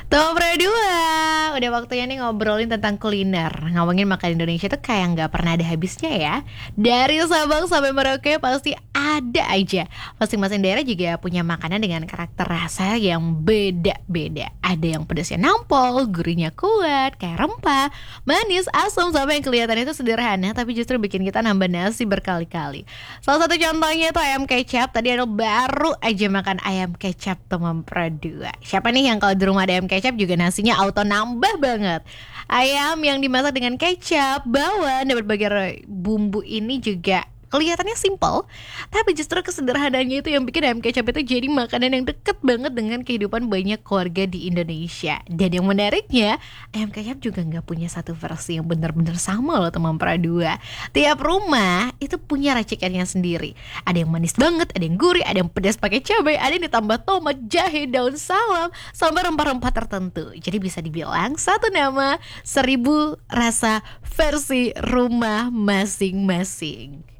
Nomor 2, udah waktunya nih ngobrolin tentang kuliner. Ngomongin makan Indonesia tuh kayak nggak pernah ada habisnya ya. Dari Sabang sampai Merauke pasti ada aja. Masing-masing daerah juga punya makanan dengan karakter rasa yang beda-beda. Ada yang pedasnya nampol, gurihnya kuat, kayak rempah, manis, asam, sampai yang kelihatan itu sederhana tapi justru bikin kita nambah nasi berkali-kali. Salah satu contohnya itu ayam kecap. Tadi ada baru aja makan ayam kecap teman Pradua. Siapa nih yang kalau di rumah ada ayam kecap juga nasinya auto nambah banget. Ayam yang dimasak dengan kecap, bawang, dan berbagai bumbu ini juga kelihatannya simple, tapi justru kesederhanaannya itu yang bikin ayam kecap itu jadi makanan yang deket banget dengan kehidupan banyak keluarga di Indonesia. Dan yang menariknya, ayam kecap juga nggak punya satu versi yang benar-benar sama loh teman Pradua. Tiap rumah itu punya racikannya sendiri. Ada yang manis banget, ada yang gurih, ada yang pedas pakai cabai, ada yang ditambah tomat, jahe, daun salam, sampai rempah-rempah tertentu. Jadi bisa dibilang satu nama 1000 rasa versi rumah masing-masing.